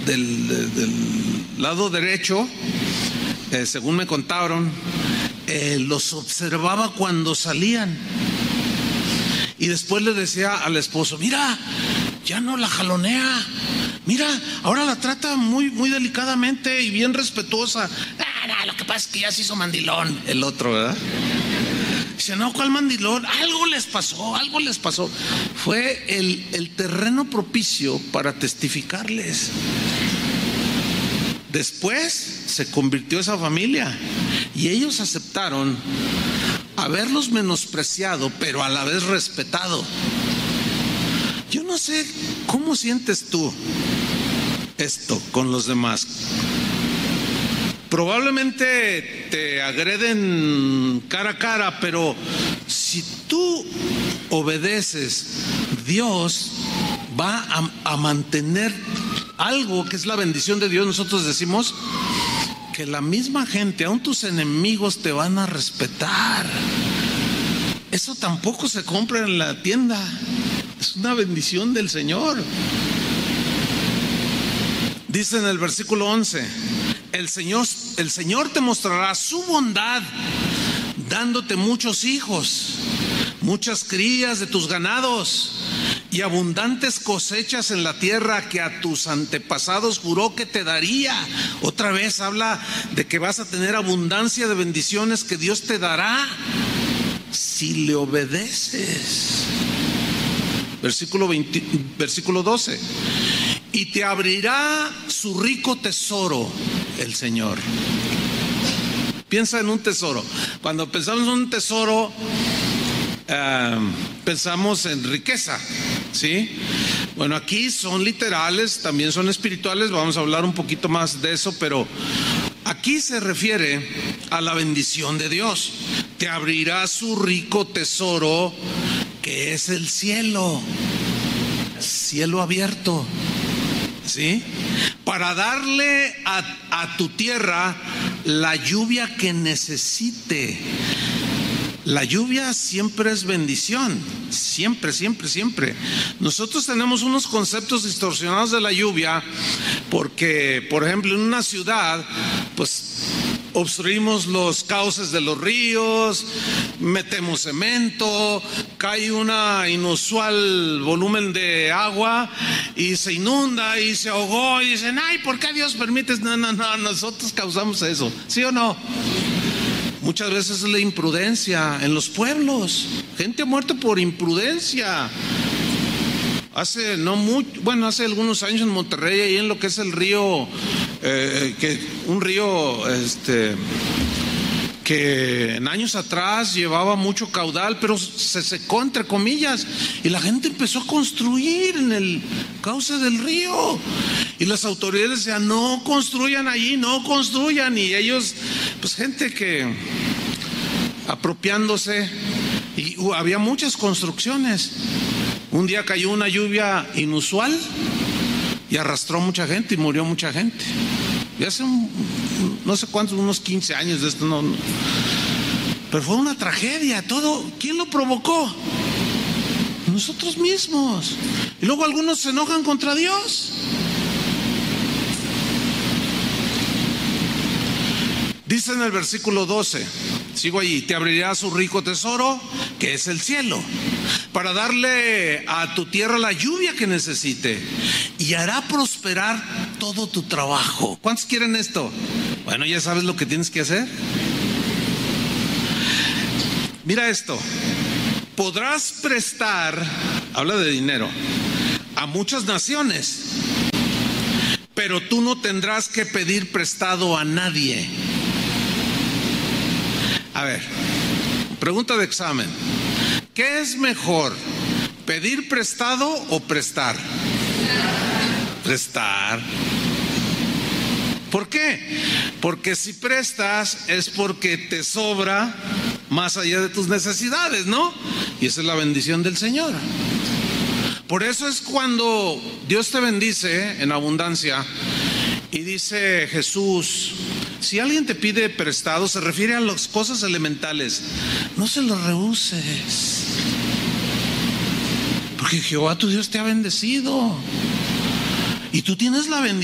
del lado derecho, según me contaron, los observaba cuando salían. Y después le decía al esposo: mira, ya no la jalonea, mira, ahora la trata muy, muy delicadamente y bien respetuosa. Lo que pasa es que ya se hizo mandilón. El otro, ¿verdad? Dice: no, ¿cuál mandilón? Algo les pasó. Fue el terreno propicio para testificarles. Después se convirtió esa familia y ellos aceptaron haberlos menospreciado, pero a la vez respetado. Yo no sé cómo sientes tú esto con los demás. Probablemente te agreden cara a cara, pero si tú obedeces, Dios va a mantener algo que es la bendición de Dios. Nosotros decimos que la misma gente, aun tus enemigos, te van a respetar. Eso tampoco se compra en la tienda. Es una bendición del Señor. Dice en el versículo 11: el Señor te mostrará su bondad, dándote muchos hijos, muchas crías de tus ganados y abundantes cosechas en la tierra que a tus antepasados juró que te daría. Otra vez habla de que vas a tener abundancia de bendiciones que Dios te dará si le obedeces. Versículo 12: y te abrirá su rico tesoro el Señor. Piensa en un tesoro. Cuando pensamos en un tesoro, pensamos en riqueza, ¿sí? Bueno, aquí son literales, también son espirituales. Vamos a hablar un poquito más de eso, pero aquí se refiere a la bendición de Dios. Te abrirá su rico tesoro, que es el cielo abierto, ¿sí? Para darle a tu tierra la lluvia que necesite. La lluvia siempre es bendición, siempre. Nosotros tenemos unos conceptos distorsionados de la lluvia porque, por ejemplo, en una ciudad, pues obstruimos los cauces de los ríos, metemos cemento, cae una inusual volumen de agua y se inunda y se ahogó y dicen: ay, ¿por qué Dios permite? No, nosotros causamos eso, ¿sí o no? Muchas veces es la imprudencia en los pueblos. Gente ha muerto por imprudencia. Hace algunos años en Monterrey, ahí en lo que es el río, un río que en años atrás llevaba mucho caudal, pero se secó, entre comillas, y la gente empezó a construir en el cauce del río. Y las autoridades decían: no construyan allí, no construyan. Y ellos, pues gente que apropiándose, y había muchas construcciones. Un día cayó una lluvia inusual y arrastró mucha gente y murió mucha gente. Y hace no sé cuántos, unos 15 años de esto, no. Pero fue una tragedia, todo. ¿Quién lo provocó? Nosotros mismos. Y luego algunos se enojan contra Dios. Dice en el versículo 12, sigo allí: te abrirá su rico tesoro, que es el cielo, para darle a tu tierra la lluvia que necesite, y hará prosperar todo tu trabajo. ¿Cuántos quieren esto? Bueno, ya sabes lo que tienes que hacer. Mira esto: podrás prestar, habla de dinero, a muchas naciones, pero tú no tendrás que pedir prestado a nadie. A ver, pregunta de examen: ¿qué es mejor, pedir prestado o prestar? Prestar. ¿Por qué? Porque si prestas es porque te sobra más allá de tus necesidades, ¿no? Y esa es la bendición del Señor. Por eso es cuando Dios te bendice en abundancia. Y dice Jesús: si alguien te pide prestado, se refiere a las cosas elementales, no se lo rehuses, porque Jehová tu Dios te ha bendecido y tú tienes la bendición.